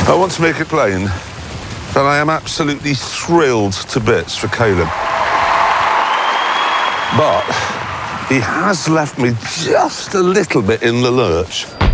I want to make it plain that I am absolutely thrilled to bits for Caleb. But he has left me just a little bit in the lurch.